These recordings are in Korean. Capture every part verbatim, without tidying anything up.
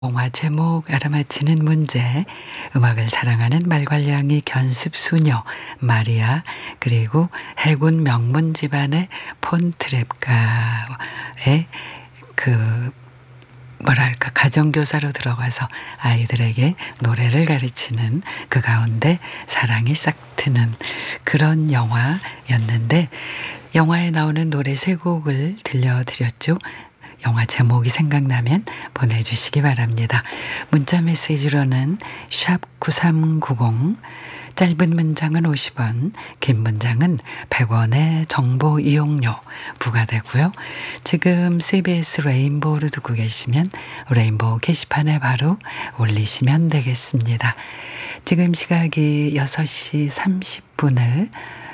영화 제목 알아맞히는 문제, 음악을 사랑하는 말괄량이 견습 수녀 마리아, 그리고 해군 명문 집안의 폰트랩가의 그 뭐랄까 가정교사로 들어가서 아이들에게 노래를 가르치는, 그 가운데 사랑이 싹 트는 그런 영화였는데, 영화에 나오는 노래 세 곡을 들려드렸죠. 영화 제목이 생각나면 보내주시기 바랍니다. 문자 메시지로는 샵 구삼구공, 짧은 문장은 오십 원, 긴 문장은 백 원의 정보 이용료 부과되고요. 지금 씨비에스 레인보우를 듣고 계시면 레인보우 게시판에 바로 올리시면 되겠습니다. 지금 시각이 여섯 시 삼십 분을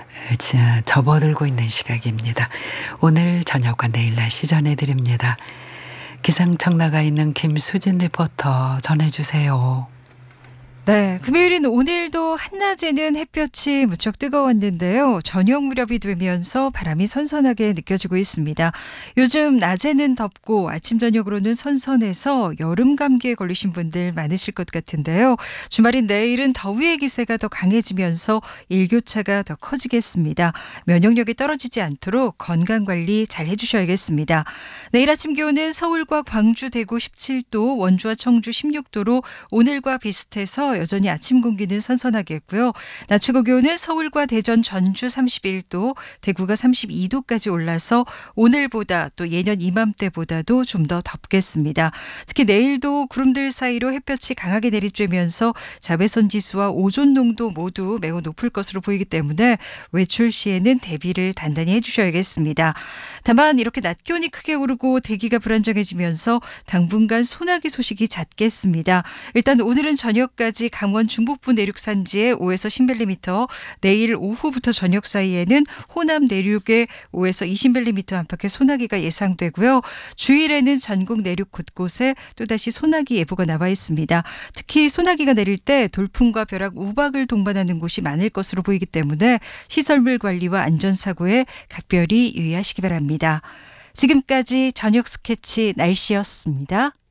접어들고 있는 시각입니다. 오늘 저녁과 내일 날씨 전해드립니다. 기상청 나가 있는 김수진 리포터 전해주세요. 네, 금요일인 오늘도 한낮에는 햇볕이 무척 뜨거웠는데요. 저녁 무렵이 되면서 바람이 선선하게 느껴지고 있습니다. 요즘 낮에는 덥고 아침 저녁으로는 선선해서 여름 감기에 걸리신 분들 많으실 것 같은데요. 주말인 내일은 더위의 기세가 더 강해지면서 일교차가 더 커지겠습니다. 면역력이 떨어지지 않도록 건강관리 잘 해주셔야겠습니다. 내일 아침 기온은 서울과 광주, 대구 십칠 도, 원주와 청주 십육 도로 오늘과 비슷해서 여전히 아침 공기는 선선하겠고요. 낮 최고 기온은 서울과 대전, 전주 삼십일 도, 대구가 삼십이 도까지 올라서 오늘보다 또 예년 이맘때보다도 좀 더 덥겠습니다. 특히 내일도 구름들 사이로 햇볕이 강하게 내리쬐면서 자외선 지수와 오존 농도 모두 매우 높을 것으로 보이기 때문에 외출 시에는 대비를 단단히 해주셔야겠습니다. 다만 이렇게 낮 기온이 크게 오르고 대기가 불안정해지면서 당분간 소나기 소식이 잦겠습니다. 일단 오늘은 저녁까지 강원 중북부 내륙 산지에 오에서 십 밀리미터, 내일 오후부터 저녁 사이에는 호남 내륙에 오에서 이십 밀리미터 안팎의 소나기가 예상되고요. 주일에는 전국 내륙 곳곳에 또다시 소나기 예보가 나와 있습니다. 특히 소나기가 내릴 때 돌풍과 벼락, 우박을 동반하는 곳이 많을 것으로 보이기 때문에 시설물 관리와 안전사고에 각별히 유의하시기 바랍니다. 지금까지 저녁 스케치 날씨였습니다.